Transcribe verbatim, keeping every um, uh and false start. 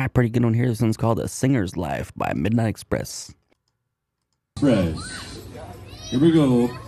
Ah, pretty good one here. This one's called A Singer's Life by Midnight Express. Express. Here we go.